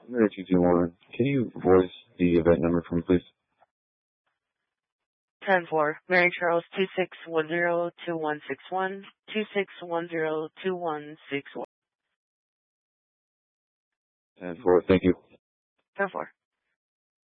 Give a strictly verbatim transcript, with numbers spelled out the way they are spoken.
Mary two two one. Can you voice the event number for me, please? ten four. Mary Charles two six one zero two one six one two six one zero two one six one. ten four. Thank you. ten four.